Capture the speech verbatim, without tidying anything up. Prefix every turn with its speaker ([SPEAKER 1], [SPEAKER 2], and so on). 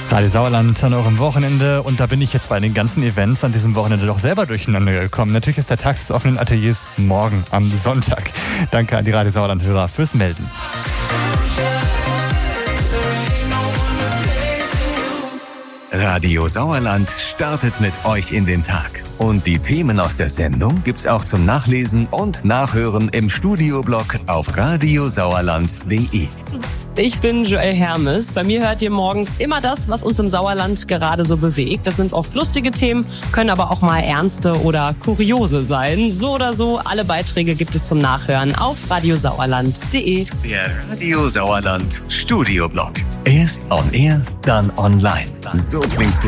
[SPEAKER 1] Radio Sauerland an eurem Wochenende, und da bin ich jetzt bei den ganzen Events an diesem Wochenende doch selber durcheinander gekommen. Natürlich ist der Tag des offenen Ateliers morgen am Sonntag. Danke an die Radio Sauerland-Hörer fürs Melden.
[SPEAKER 2] Radio Sauerland startet mit euch in den Tag. Und die Themen aus der Sendung gibt's auch zum Nachlesen und Nachhören im Studioblog auf radiosauerland punkt de.
[SPEAKER 3] Ich bin Joel Hermes. Bei mir hört ihr morgens immer das, was uns im Sauerland gerade so bewegt. Das sind oft lustige Themen, können aber auch mal ernste oder kuriose sein. So oder so, alle Beiträge gibt es zum Nachhören auf radiosauerland punkt de.
[SPEAKER 2] Der Radio Sauerland Studioblog. Erst on air, dann online. So klingt sie